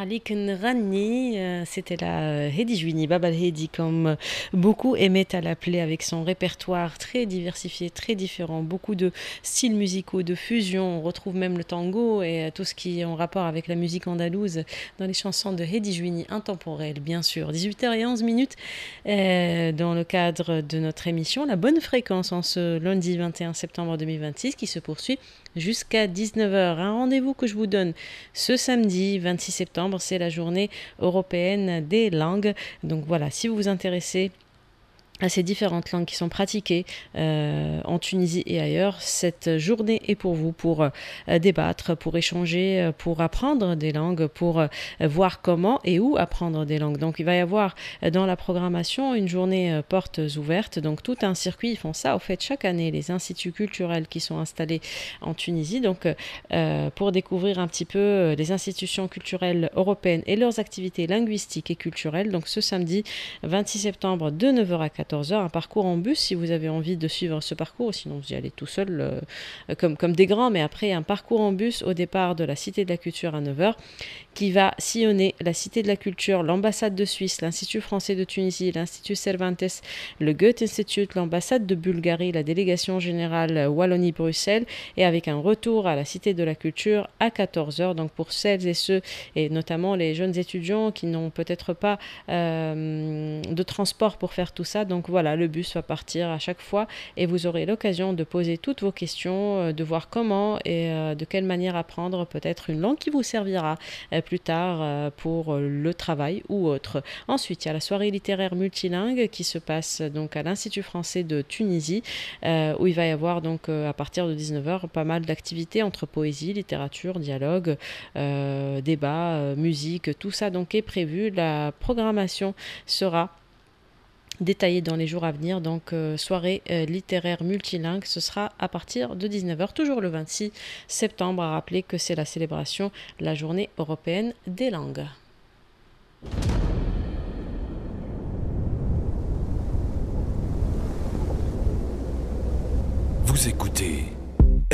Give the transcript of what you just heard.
عليك نغني. C'était la Hedi Juini, Baba Hedi, comme beaucoup aimaient à l'appeler, avec son répertoire très diversifié, très différent, beaucoup de styles musicaux, de fusion. On retrouve même le tango et tout ce qui est en rapport avec la musique andalouse dans les chansons de Hedi Juini, intemporelles, bien sûr. 18h11 dans le cadre de notre émission La Bonne Fréquence en ce lundi 21 septembre 2026 qui se poursuit jusqu'à 19h. Un rendez-vous que je vous donne ce samedi 26 septembre, c'est la journée européenne des langues. Donc voilà, si vous vous intéressez à ces différentes langues qui sont pratiquées en Tunisie et ailleurs, cette journée est pour vous, pour débattre, pour échanger, pour apprendre des langues, pour voir comment et où apprendre des langues. Donc il va y avoir dans la programmation une journée portes ouvertes, donc tout un circuit. Ils font ça au fait chaque année, les instituts culturels qui sont installés en Tunisie, donc pour découvrir un petit peu les institutions culturelles européennes et leurs activités linguistiques et culturelles. Donc ce samedi 26 septembre de 9h à 14h, un parcours en bus si vous avez envie de suivre ce parcours, sinon vous y allez tout seul comme des grands, mais après un parcours en bus au départ de la Cité de la Culture à 9h qui va sillonner la Cité de la Culture, l'ambassade de Suisse, l'Institut français de Tunisie, l'Institut Cervantes, le Goethe Institute, l'ambassade de Bulgarie, la délégation générale Wallonie-Bruxelles, et avec un retour à la Cité de la Culture à 14h. Donc pour celles et ceux, et notamment les jeunes étudiants qui n'ont peut-être pas de transport pour faire tout ça, donc voilà, le bus va partir à chaque fois et vous aurez l'occasion de poser toutes vos questions, de voir comment et de quelle manière apprendre peut-être une langue qui vous servira plus tard pour le travail ou autre. Ensuite, il y a la soirée littéraire multilingue qui se passe donc à l'Institut français de Tunisie, où il va y avoir donc à partir de 19h pas mal d'activités entre poésie, littérature, dialogue, débat, musique, tout ça donc est prévu. La programmation sera détaillé dans les jours à venir. Donc soirée littéraire multilingue, ce sera à partir de 19h, toujours le 26 septembre, à rappeler que c'est la célébration de la journée européenne des langues. Vous écoutez